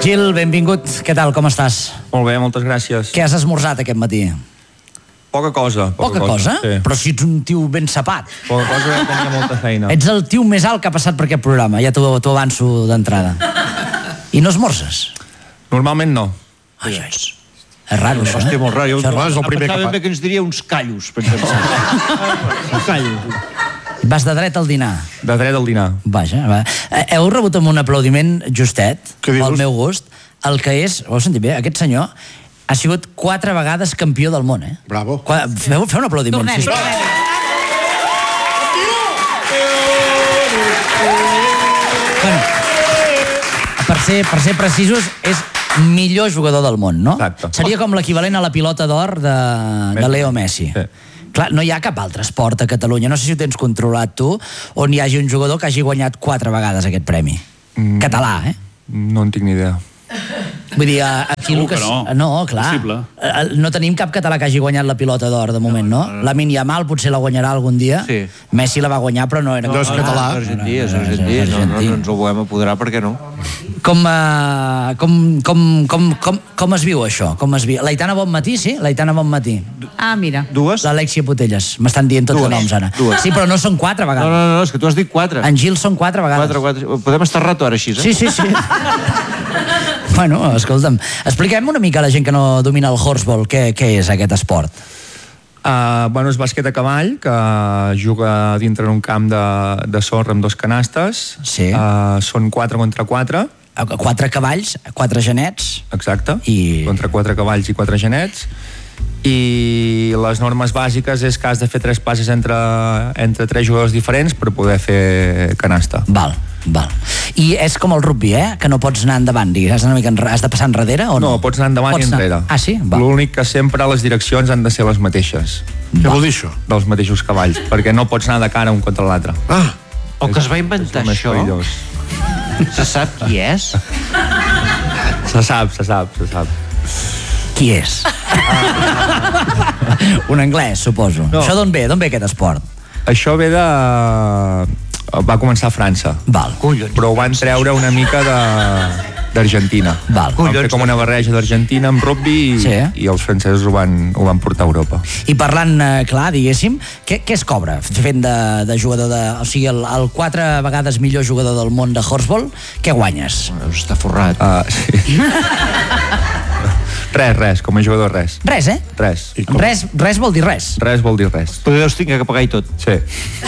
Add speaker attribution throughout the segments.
Speaker 1: Gil, benvingut. Què tal, com estàs?
Speaker 2: Molt bé, moltes gràcies.
Speaker 1: Què has esmorzat aquest matí?
Speaker 2: Poca cosa.
Speaker 1: Poca cosa?
Speaker 2: Sí.
Speaker 1: Però si ets un tio ben sapat.
Speaker 2: Poca cosa, tenia molta feina.
Speaker 1: Ets el tio més alt que ha passat per aquest programa, ja t'ho avanço d'entrada. I no esmorzes?
Speaker 2: Normalment no.
Speaker 1: Ai, és raro, això,
Speaker 3: Hòstia, molt raro.
Speaker 1: Això
Speaker 3: És el primer que ens diria uns callos, per exemple. Callos.
Speaker 1: Vas de dret al dinar.
Speaker 2: De dret al dinar.
Speaker 1: Vaja, va. Heu rebut amb un aplaudiment justet, pel meu gust, el que és, ho heu sentit bé, aquest senyor ha sigut 4 vegades campió del món,
Speaker 4: Bravo.
Speaker 1: Feu un aplaudiment.
Speaker 5: Tornem.
Speaker 1: Bueno, per ser precisos, és millor jugador del món, no?
Speaker 2: Exacte.
Speaker 1: Seria com l'equivalent a la pilota d'or de Leo Messi.
Speaker 2: Sí.
Speaker 1: Clar, no hi ha cap altre esport a Catalunya, no sé si ho tens controlat tu, on hi hagi un jugador que hagi guanyat 4 vegades aquest premi. Català,
Speaker 2: No en tinc ni idea.
Speaker 1: Vull dir, aquí
Speaker 5: Segur
Speaker 1: Lucas...
Speaker 5: que no.
Speaker 1: No, clar.
Speaker 5: Possible.
Speaker 1: No tenim cap català que hagi guanyat la pilota d'or de moment, no? Lamin Yamal potser la guanyarà algun dia.
Speaker 3: Sí.
Speaker 1: Messi la va guanyar, però no era...
Speaker 4: No és català.
Speaker 3: És argentí. No ens ho podem apoderar, per què no?
Speaker 1: Com es viu això? Com es viu? L'Aitana Bonmatí, sí? L'Aitana Bonmatí.
Speaker 5: Ah, mira.
Speaker 3: Dues?
Speaker 1: L'Alexia Putelles. M'estan dient tots
Speaker 3: Dues.
Speaker 1: els noms, ara.
Speaker 3: Dues.
Speaker 1: Sí, però no són 4 vegades.
Speaker 3: No, és que tu has dit 4.
Speaker 1: En Gil són 4 vegades.
Speaker 3: 4. Podem estar rato ara així,
Speaker 1: Sí. Bueno, escolta'm, expliquem una mica a la gent que no domina el horseball què és aquest esport.
Speaker 2: Bueno, és bàsquet a cavall, que juga dintre d'un camp de sorra amb 2 canastes.
Speaker 1: Sí.
Speaker 2: Són 4 contra 4.
Speaker 1: 4 cavalls, 4 genets.
Speaker 2: Exacte.
Speaker 1: I-
Speaker 2: Contra 4 cavalls i 4 genets. I les normes bàsiques és que has de fer 3 passes entre 3 jugadors diferents per poder fer canasta.
Speaker 1: Val. I és com el rugby, que no pots anar endavant, digues, has de passar enrere o no?
Speaker 2: No, pots anar endavant i enrere.
Speaker 1: Ah, sí? Val.
Speaker 2: L'únic que sempre les direccions han de ser les mateixes.
Speaker 4: Què vol dir això?
Speaker 2: Dels mateixos cavalls, perquè no pots anar de cara un contra l'altre.
Speaker 3: El que es va inventar
Speaker 2: És més
Speaker 3: això,
Speaker 2: perillós.
Speaker 3: se sap qui és?
Speaker 2: Se sap.
Speaker 1: Qui és? Un anglès, suposo.
Speaker 2: No.
Speaker 1: Això d'on ve aquest esport?
Speaker 2: Això ve de... Va començar a França.
Speaker 1: Val.
Speaker 2: Però ho van treure una mica d'Argentina.
Speaker 1: Val.
Speaker 2: Van fer com una barreja d'Argentina amb rugby
Speaker 1: Sí.
Speaker 2: i els francesos ho van portar a Europa.
Speaker 1: I parlant clar, diguéssim, què es cobra fent de jugador o sigui, el 4 vegades millor jugador del món de horseball, què guanyes?
Speaker 3: Està forrat.
Speaker 2: Sí. Res, com a jugador res.
Speaker 1: Res,
Speaker 2: Res.
Speaker 1: Res vol dir res.
Speaker 2: Res vol dir res.
Speaker 3: Però Déu tinc que pagar i tot.
Speaker 2: Sí.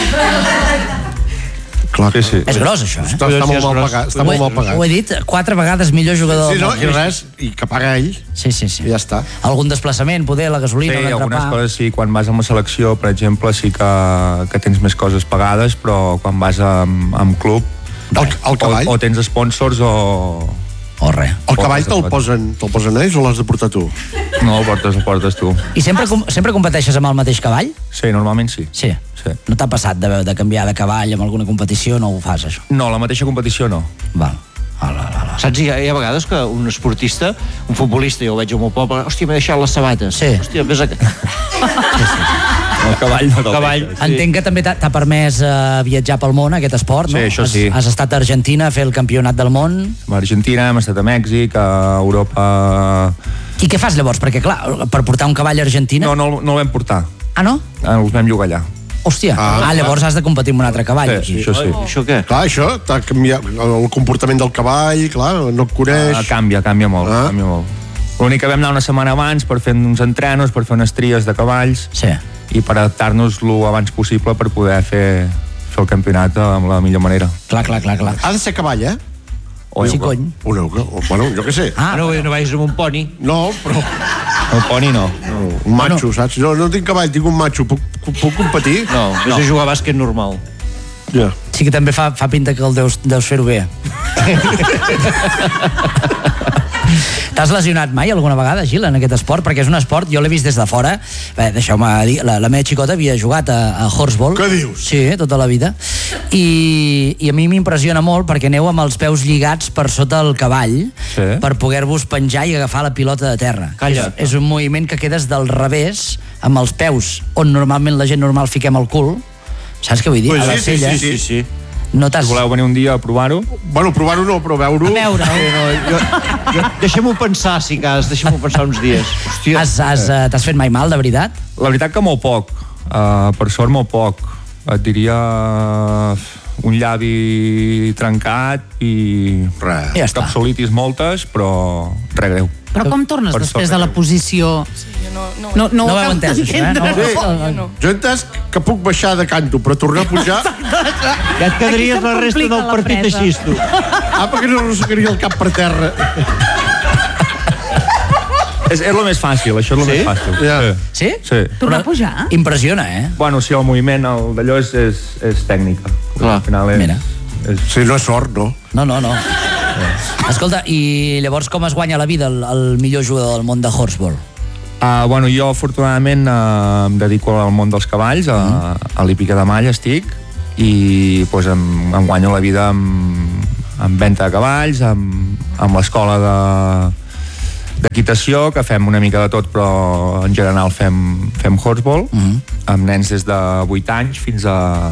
Speaker 4: Clar,
Speaker 2: Sí.
Speaker 1: És gros, això,
Speaker 4: Està molt mal pagat. Està molt mal pagat.
Speaker 1: Ho he dit, 4 vegades millor jugador
Speaker 4: Sí,
Speaker 1: del
Speaker 4: no,
Speaker 1: món.
Speaker 4: i res, i que paga ell,
Speaker 1: Sí.
Speaker 4: i ja està.
Speaker 1: Algun desplaçament, poder, la gasolina,
Speaker 2: Sí, algunes
Speaker 1: l'entrepà...
Speaker 2: coses sí, quan vas amb la selecció, per exemple, sí que tens més coses pagades, però quan vas amb club
Speaker 4: El cavall?
Speaker 2: o tens sponsors
Speaker 1: O res.
Speaker 4: El cavall te'l posen ells o l'has de portar tu?
Speaker 2: No, el portes tu.
Speaker 1: I sempre competeixes amb el mateix cavall?
Speaker 2: Sí, normalment sí.
Speaker 1: Sí.
Speaker 2: Sí.
Speaker 1: No t'ha passat de canviar de cavall amb alguna competició? No ho fas, això?
Speaker 2: No, la mateixa competició no.
Speaker 1: Val.
Speaker 3: Saps, hi ha vegades que un esportista, un futbolista, jo ho veig al meu poble, hòstia, m'he deixat les sabates.
Speaker 1: Sí.
Speaker 3: Hòstia, vés a...
Speaker 2: El cavall no te'l
Speaker 3: Cavall.
Speaker 2: deixes.
Speaker 1: Entenc que també t'ha permès viatjar pel món, aquest esport, no?
Speaker 2: Sí, això sí.
Speaker 1: Has estat a Argentina a fer el campionat del món.
Speaker 2: A Argentina, hem estat a Mèxic, a Europa...
Speaker 1: I què fas llavors? Perquè, clar, per portar un cavall a Argentina...
Speaker 2: No el vam portar.
Speaker 1: Ah, no?
Speaker 2: Els vam llogar allà.
Speaker 1: Hòstia. Llavors has de competir amb un altre cavall.
Speaker 2: Sí,
Speaker 1: Aquí.
Speaker 2: això sí.
Speaker 3: Això què?
Speaker 4: Clar, això t'ha canviat el comportament del cavall, clar, no et coneix.
Speaker 2: Canvia molt, canvia molt. L'únic que vam anar una setmana abans per fer uns entrenos, per fer unes tries de cavalls
Speaker 1: Sí.
Speaker 2: i per adaptar-nos lo abans possible per poder fer el campionat amb la millor manera.
Speaker 1: Clar.
Speaker 4: Ha de ser cavall,
Speaker 1: Sí, cony.
Speaker 4: Bueno, jo què sé.
Speaker 1: Ah,
Speaker 3: No vagis amb un poni.
Speaker 4: No, però
Speaker 2: El poni no.
Speaker 4: un macho, saps? No tinc cavall, tinc un macho. Puc competir?
Speaker 3: No, vés a jugar a bàsquet normal.
Speaker 4: Ja.
Speaker 1: sí que també fa pinta que el deus fer-ho bé. T'has lesionat mai alguna vegada, Gil, en aquest esport? Perquè és un esport, jo l'he vist des de fora. Bé, deixeu-me dir, la meva xicota havia jugat a horseball.
Speaker 4: Què dius?
Speaker 1: Sí, tota la vida. I a mi m'impressiona molt perquè aneu amb els peus lligats per sota el cavall per poder-vos penjar i agafar la pilota de terra.
Speaker 3: Calla.
Speaker 1: És un moviment que quedes del revés, amb els peus on normalment la gent normal fiquem el cul. Saps què vull dir?
Speaker 4: Pues
Speaker 1: a la
Speaker 4: sí,
Speaker 1: sella.
Speaker 4: sí.
Speaker 1: No t'has...
Speaker 2: Si voleu venir un dia a provar-ho.
Speaker 4: Bueno, provar-ho no, però veure-ho...
Speaker 1: A veure-ho.
Speaker 3: Deixa'm-ho pensar, si cas, deixa'm-ho pensar uns dies. Hòstia.
Speaker 1: T'has fet mai mal, de veritat?
Speaker 2: La veritat que molt poc. Per sort molt poc. Et diria un llavi trencat i
Speaker 1: ja està.
Speaker 2: capsulitis moltes, però res greu.
Speaker 5: Però com tornes
Speaker 2: Per
Speaker 5: després
Speaker 2: sort
Speaker 5: de la
Speaker 2: greu.
Speaker 5: posició?
Speaker 1: No ho heu entès, això,
Speaker 5: No.
Speaker 4: Jo he entès que puc baixar de canto, però tornar a pujar...
Speaker 3: Ja et quedaries la resta del partit així, tu.
Speaker 4: Perquè no arrossegaria el cap per terra.
Speaker 2: És el més fàcil, això és el més fàcil.
Speaker 4: Ja.
Speaker 1: Sí?
Speaker 2: Sí.
Speaker 5: Tornar a pujar?
Speaker 1: Impressiona,
Speaker 2: Bueno, sí, el moviment d'allò és tècnica.
Speaker 1: Clar,
Speaker 2: al final
Speaker 1: mira.
Speaker 4: Si no és sort, no?
Speaker 1: No. Escolta, i llavors com es guanya la vida el millor jugador del món de horseball?
Speaker 2: Bueno, jo afortunadament em dedico al món dels cavalls, a l'hípica de malla estic, i pues, em guanyo la vida amb venda de cavalls, amb l'escola d'equitació, que fem una mica de tot, però en general fem horseball, amb nens des de 8 anys fins a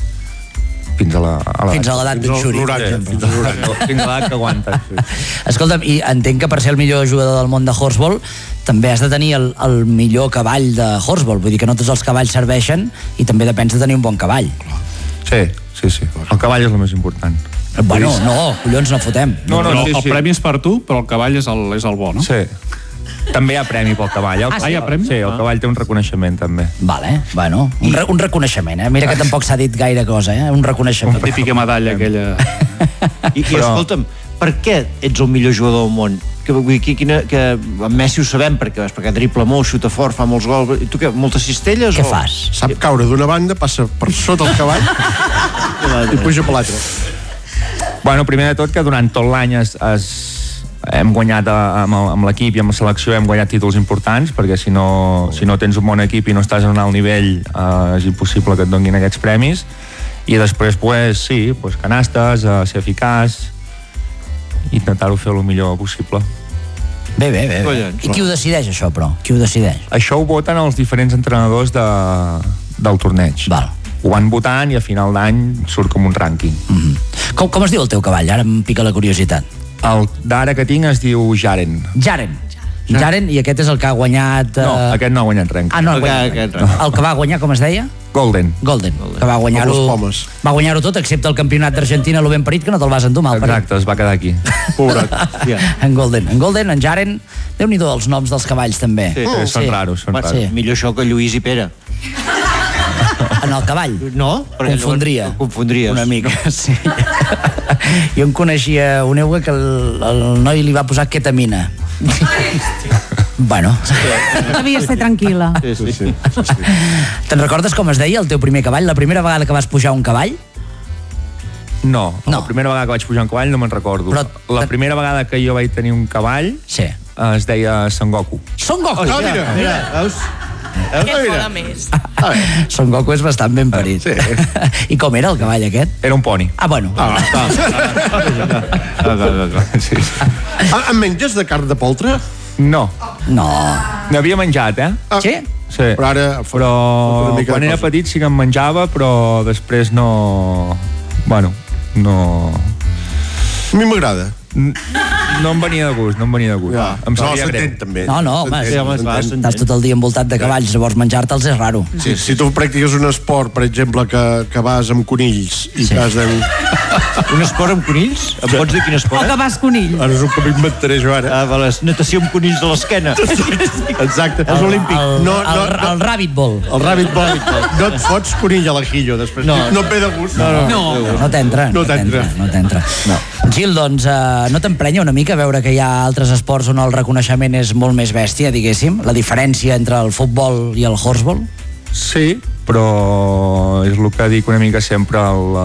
Speaker 1: l'edat d'un xuri.
Speaker 2: Fins a l'edat que aguanten. Sí.
Speaker 1: Escolta'm, i entenc que per ser el millor jugador del món de horseball també has de tenir el millor cavall de horseball, vull dir que no tots els cavalls serveixen i també depens de tenir un bon cavall.
Speaker 2: Sí. El cavall és el més important.
Speaker 1: Bueno, no, collons, no fotem.
Speaker 2: No,
Speaker 6: el premi és per tu, però el cavall és el bo, no?
Speaker 2: Sí. També hi ha premi pel cavall.
Speaker 6: Hi ha premi?
Speaker 2: Sí, el cavall té un reconeixement, també.
Speaker 1: Vale, bueno, un reconeixement, Mira que tampoc s'ha dit gaire cosa, Un reconeixement.
Speaker 6: La típica medalla aquella...
Speaker 3: I escolta'm, per què ets el millor jugador del món? Que amb Messi ho sabem, perquè dribla molt, xuta fort, fa molts gols. I tu què, moltes cistelles?
Speaker 1: Què fas?
Speaker 4: Sap caure d'una banda, passa per sota el cavall i puja per l'altra.
Speaker 2: Bueno, primer de tot que durant tot l'any hem guanyat amb l'equip i amb la selecció hem guanyat títols importants, perquè si no tens un bon equip i no estàs en un alt nivell és impossible que et donin aquests premis. I després, canastes, ser eficaç i intentar-ho fer el millor possible.
Speaker 1: Bé. I qui ho decideix, això, però? Qui ho decideix?
Speaker 2: Això ho voten els diferents entrenadors del torneig.
Speaker 1: Val.
Speaker 2: Ho van votant i a final d'any surt com un rànquing.
Speaker 1: Com es diu el teu cavall? Ara em pica la curiositat.
Speaker 2: El d'ara que tinc es diu Jaren.
Speaker 1: Jaren, i aquest és el que ha guanyat...
Speaker 2: No, aquest no ha guanyat res.
Speaker 1: No ha guanyat. El que va guanyar, com es deia?
Speaker 2: Golden.
Speaker 1: Que va guanyar-ho tot, excepte el campionat d'Argentina, lo ben parit, que no te'l vas endur mal.
Speaker 2: Exacte, es va quedar aquí.
Speaker 4: Pobret.
Speaker 1: En Golden, en Jaren, Déu-n'hi-do els noms dels cavalls, també.
Speaker 2: Sí, són raros.
Speaker 3: Millor això que Lluís i Pere.
Speaker 1: En el cavall?
Speaker 3: No,
Speaker 1: confondria una mica, sí. Jo em coneixia una època que el noi li va posar ketamina. Bueno.
Speaker 5: Devies ser tranquil·la.
Speaker 4: Sí.
Speaker 1: Te'n recordes com es deia el teu primer cavall? La primera vegada que vas pujar un cavall?
Speaker 2: No, la primera vegada que vaig pujar un cavall no me'n recordo. Però la primera vegada que jo vaig tenir un cavall es deia Son Goku.
Speaker 1: Son Goku!
Speaker 3: Mira, veus?
Speaker 7: Què mola més?
Speaker 1: Son Goku és bastant ben parit. I com era el cavall aquest?
Speaker 2: Era un poni.
Speaker 1: Bueno.
Speaker 4: Em menges de carn de poltre?
Speaker 2: No. N'havia menjat,
Speaker 1: Sí?
Speaker 2: Sí. Però quan era petit sí que em menjava, però després no... Bueno, no...
Speaker 4: A mi m'agrada.
Speaker 2: No em venia de gust. Em sabia greu.
Speaker 4: També.
Speaker 1: No, estàs tot el dia envoltat de cavalls, llavors menjar-te'ls és raro.
Speaker 4: Sí, si tu practiques un esport, per exemple, que vas amb conills i que has de...
Speaker 3: Un esport amb conills? Em pots dir quin esport?
Speaker 5: O que vas conill.
Speaker 4: Ara és el que m'inventaré jo ara.
Speaker 3: Natació amb conills de l'esquena.
Speaker 4: Exacte.
Speaker 3: És olímpic.
Speaker 1: El rabbit ball.
Speaker 4: El rabbit ball. No et fots conill a l'ajillo després. No et ve de gust.
Speaker 1: No t'entra. Gil, doncs, no t'emprenya una mica veure que hi ha altres esports on el reconeixement és molt més bèstia, diguéssim? La diferència entre el futbol i el horseball?
Speaker 2: Sí, però és el que dic una mica sempre,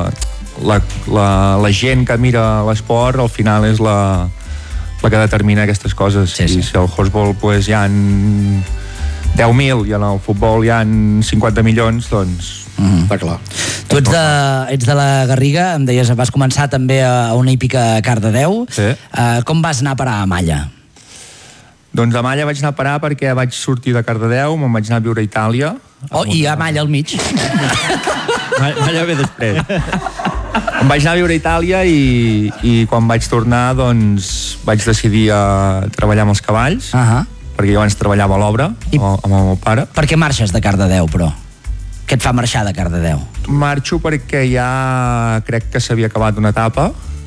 Speaker 2: la gent que mira l'esport al final és la que determina aquestes coses. I si al horseball hi ha 10.000 i en el futbol hi ha 50 milions, doncs...
Speaker 4: Està clar.
Speaker 1: Tu ets de la Garriga, em deies, vas començar també a una hípica a Cardedeu.
Speaker 2: Sí.
Speaker 1: Com vas anar a parar a Malla?
Speaker 2: Doncs a Malla vaig anar a parar perquè vaig sortir de Cardedeu, me'n vaig anar a viure a Itàlia.
Speaker 1: I a Malla al mig.
Speaker 2: Malla ve després. Em vaig anar a viure a Itàlia i quan vaig tornar, doncs, vaig decidir treballar amb els cavalls, perquè jo abans treballava a l'obra amb el meu pare.
Speaker 1: Per què marxes de Cardedeu, però? Què et fa marxar de Cardedeu?
Speaker 2: Marxo perquè ja crec que s'havia acabat una etapa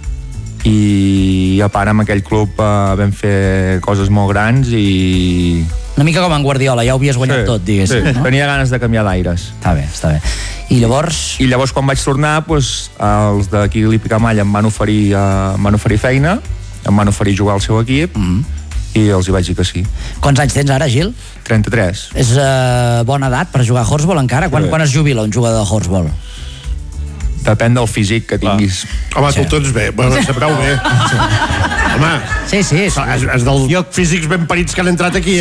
Speaker 2: i a part amb aquell club vam fer coses molt grans i...
Speaker 1: Una mica com en Guardiola, ja ho havies guanyat tot, diguéssim.
Speaker 2: Sí, tenia ganes de canviar d'aires.
Speaker 1: Està bé, està bé. I llavors?
Speaker 2: I llavors quan vaig tornar, doncs, els d'aquí l'Ipicamall em van oferir feina, em van oferir jugar al seu equip i els hi vaig dir que sí.
Speaker 1: Quants anys tens ara, Gil?
Speaker 2: 33.
Speaker 1: És bona edat per jugar a Horsball encara? Quan es jubila un jugador de Horsball?
Speaker 2: Depèn del físic que tinguis.
Speaker 4: Home, tu tens bé, sabreu bé. Home,
Speaker 1: sí.
Speaker 4: És dels físics ben parits que han entrat aquí,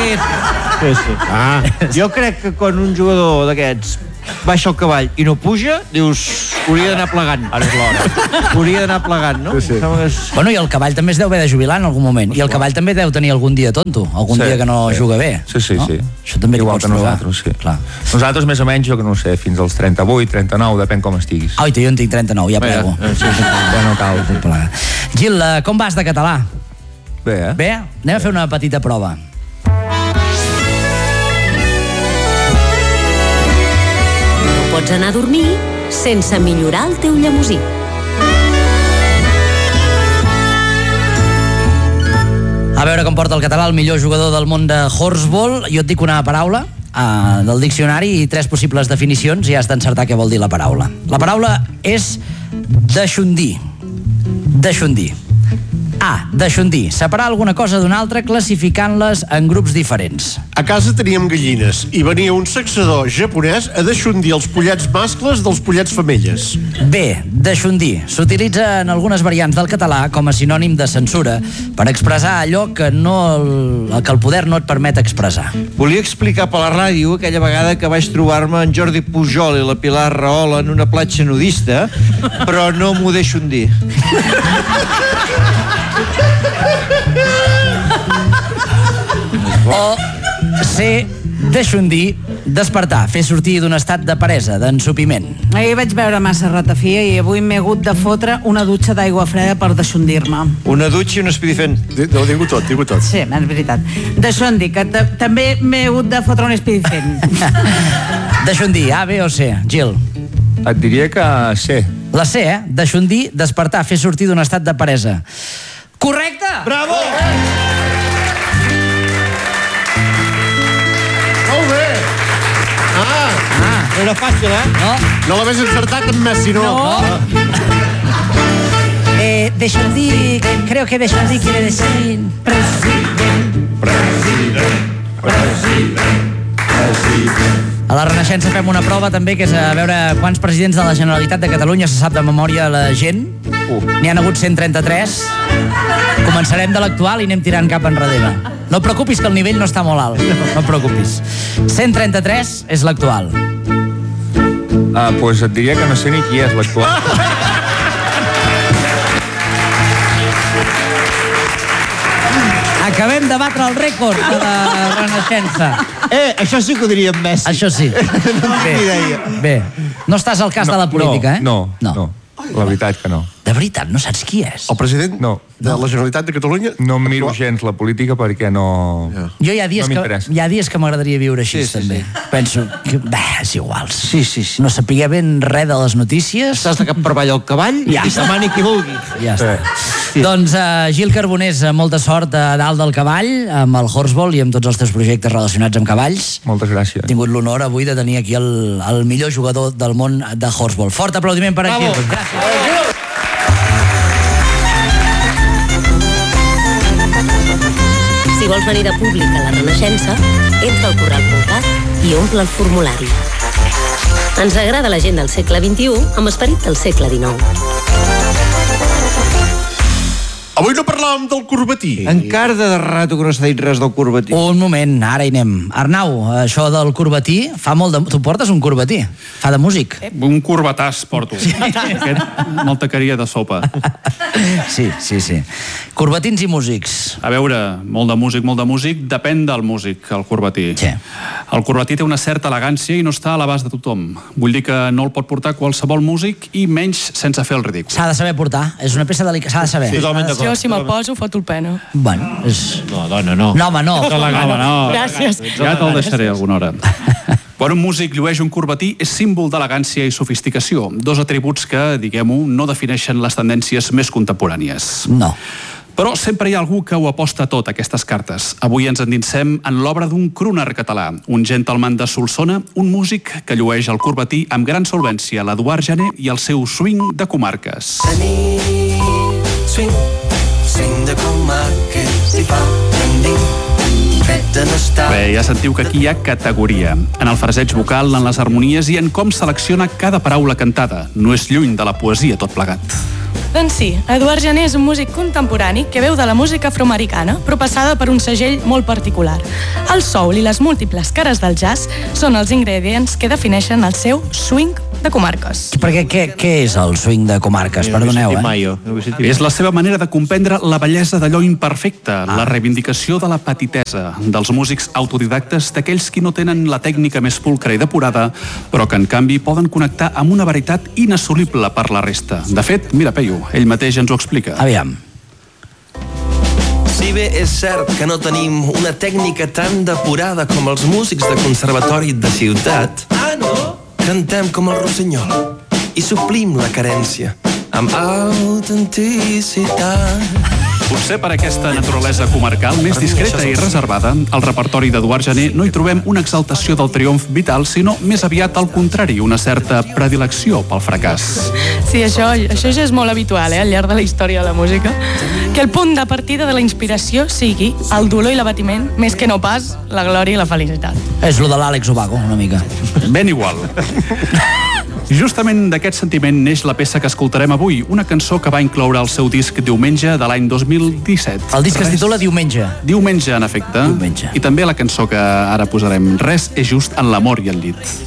Speaker 3: Sí. Jo crec que quan un jugador d'aquests baixa el cavall i no puja, dius, hauria d'anar plegant.
Speaker 2: Ara és l'hora.
Speaker 3: Hauria d'anar plegant, no?
Speaker 4: Sí.
Speaker 1: Bueno, i el cavall també es deu haver de jubilar en algun moment. I el cavall també deu tenir algun dia tonto, algun dia que no juga bé.
Speaker 2: Sí.
Speaker 1: No? Això també
Speaker 2: igual que nosaltres, sí.
Speaker 1: Clar.
Speaker 2: Nosaltres més o menys, jo que no sé, fins als 38, 39, depèn com estiguis.
Speaker 1: Jo en tinc 39, ja plego.
Speaker 2: Ja no cal.
Speaker 1: Gil, com vas de català?
Speaker 2: Bé,
Speaker 1: Bé? Anem a fer una petita prova.
Speaker 8: Pots anar a dormir sense millorar el teu llemosí.
Speaker 1: A veure com porta el català el millor jugador del món de Horsball. Jo et dic una paraula del diccionari i 3 possibles definicions i has d'encertar què vol dir la paraula. La paraula és deixondir. Deixondir. A. Deixondir. Separar alguna cosa d'una altra classificant-les en grups diferents.
Speaker 4: A casa teníem gallines i venia un saxador japonès a deixondir els pollets mascles dels pollets femelles.
Speaker 1: B. Deixondir. S'utilitza en algunes variants del català com a sinònim de censura per expressar allò que el poder no et permet expressar.
Speaker 3: Volia explicar per la ràdio aquella vegada que vaig trobar-me en Jordi Pujol i la Pilar Rahola en una platja nudista, però no m'ho deixo dir.
Speaker 1: O C. Deixondir, despertar, fer sortir d'un estat de peresa, d'ensopiment.
Speaker 5: Ahir vaig veure massa ratafia i avui m'he hagut de fotre una dutxa d'aigua freda per deixondir-me.
Speaker 3: Una dutxa i un espidifent.
Speaker 4: Digo tot.
Speaker 5: Sí, és veritat. Deixondir, que també m'he hagut de fotre un espidifent.
Speaker 1: Deixondir, A, B o C? Gil?
Speaker 2: Et diria que C.
Speaker 1: La C, deixondir, despertar, fer sortir d'un estat de peresa. Correcte!
Speaker 3: Bravo!
Speaker 4: Molt bé!
Speaker 3: No era fàcil,
Speaker 4: No l'hagués encertat amb Messi, no?
Speaker 1: Deixondir, creo que deixondir quiere decir... A la Renaixença fem una prova també, que és a veure quants presidents de la Generalitat de Catalunya se sap de memòria la gent. N'hi han hagut 133. Començarem de l'actual i anem tirant cap enrere. No et preocupis, que el nivell no està molt alt. No et preocupis. 133 és l'actual.
Speaker 2: Pues et diria que no sé ni qui és l'actual.
Speaker 1: Acabem de batre el rècord de la Renaixença.
Speaker 3: Això sí que ho diria en Messi.
Speaker 1: Això sí. Bé. No estàs al cas de la política,
Speaker 2: No. La veritat que no.
Speaker 1: De veritat, no saps qui és?
Speaker 4: El president
Speaker 2: No.
Speaker 4: de la Generalitat de Catalunya?
Speaker 2: No em miro gens la política perquè no...
Speaker 1: Jo hi ha dies,
Speaker 2: No m'interessa.
Speaker 1: hi ha dies que m'agradaria viure així, també. Penso que, és igual.
Speaker 3: Sí.
Speaker 1: No sapiguer ben res de les notícies.
Speaker 3: Estàs de cap per avall al cavall i demani qui vulgui.
Speaker 1: Ja està. Doncs Gil Carbonés, molta sort a dalt del cavall, amb el Horsball i amb tots els teus projectes relacionats amb cavalls.
Speaker 2: Moltes gràcies.
Speaker 1: He tingut l'honor avui de tenir aquí el millor jugador del món de Horsball. Fort aplaudiment per aquí. Gràcies.
Speaker 8: Si vols venir de públic a la Renaixença, entra al corral.cat i omple el formulari. Ens agrada la gent del segle XXI amb esperit del segle XIX.
Speaker 4: Avui no parlàvem del corbatí.
Speaker 3: Encara de rato que no s'ha dit res del corbatí.
Speaker 1: Un moment, ara hi anem. Arnau, això del corbatí, fa molt de... Tu portes un corbatí? Fa de músic?
Speaker 6: Un corbatàs porto. Aquest me'l tacaria de sopa.
Speaker 1: Sí. Corbatins i músics.
Speaker 6: A veure, molt de músic, depèn del músic, el corbatí.
Speaker 1: Sí.
Speaker 6: El corbatí té una certa elegància i no està a l'abast de tothom. Vull dir que no el pot portar qualsevol músic i menys sense fer el ridícul.
Speaker 1: S'ha de saber portar, és una peça delicada, s'ha de saber.
Speaker 7: Jo, si me'l poso, foto el pena.
Speaker 1: Bueno, és...
Speaker 3: No, dona, no.
Speaker 1: No, home, no.
Speaker 6: No.
Speaker 7: Gràcies.
Speaker 6: Ja te'l deixaré alguna hora. Quan un músic llueix un corbatí és símbol d'elegància i sofisticació, dos atributs que, diguem-ho, no defineixen les tendències més contemporànies.
Speaker 1: No.
Speaker 6: Però sempre hi ha algú que ho aposta tot, aquestes cartes. Avui ens endinsem en l'obra d'un crooner català, un gentleman de Solsona, un músic que llueix el corbatí amb gran solvència, l'Eduard Jané i el seu swing de comarques.
Speaker 9: Swing de comarques i fa
Speaker 6: Bé, ja sentiu que aquí hi ha categoria. En el fraseig vocal, en les harmonies i en com selecciona cada paraula cantada. No és lluny de la poesia tot plegat.
Speaker 7: Doncs sí, Eduard Jané és un músic contemporani que veu de la música afroamericana, però passada per un segell molt particular. El soul i les múltiples cares del jazz són els ingredients que defineixen el seu swing de comarques.
Speaker 1: Perquè què és el swing de comarques? Perdoneu,
Speaker 6: És la seva manera de comprendre la bellesa d'allò imperfecte, la reivindicació de la petitesa, dels músics autodidactes, d'aquells qui no tenen la tècnica més pulcra i depurada, però que en canvi poden connectar amb una veritat inassolible per la resta. De fet, mira, Peyu, ell mateix ens ho explica.
Speaker 1: Aviam.
Speaker 9: Si bé és cert que no tenim una tècnica tan depurada com els músics de conservatori de ciutat, cantem com el rossinyol i suplim la carència amb autenticitat.
Speaker 6: Potser per aquesta naturalesa comarcal més discreta i reservada, al repertori d'Eduard Jané no hi trobem una exaltació del triomf vital, sinó més aviat al contrari, una certa predilecció pel fracàs.
Speaker 7: Sí, això ja és molt habitual, al llarg de la història de la música. Que el punt de partida de la inspiració sigui el dolor i l'abatiment, més que no pas la glòria i la felicitat.
Speaker 1: És lo de l'Àlex Ubago, una mica.
Speaker 6: Ben igual. Justament d'aquest sentiment neix la peça que escoltarem avui, una cançó que va incloure el seu disc Diumenge de l'any 2017.
Speaker 1: El disc es titula Diumenge.
Speaker 6: Diumenge, en efecte.
Speaker 1: Diumenge.
Speaker 6: I també la cançó que ara posarem, Res és just en l'amor i el llit.